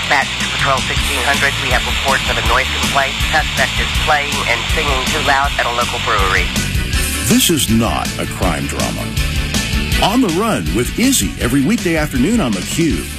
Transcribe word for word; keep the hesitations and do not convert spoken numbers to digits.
Dispatch to Patrol sixteen hundred. We have reports of a noise complaint. Suspect is playing and singing too loud at a local brewery. This is not a crime drama. On the Run with Izzy every weekday afternoon on theCUBE.